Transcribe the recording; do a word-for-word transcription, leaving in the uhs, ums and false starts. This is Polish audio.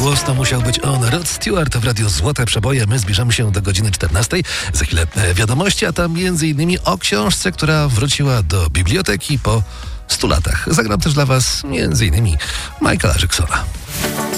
głos to musiał być on. Rod Stewart w Radiu Złote Przeboje. My zbliżamy się do godziny czternastej. Za chwilę wiadomości, a tam między innymi o książce, która wróciła do biblioteki po stu latach. Zagram też dla was między innymi Michaela Jacksona.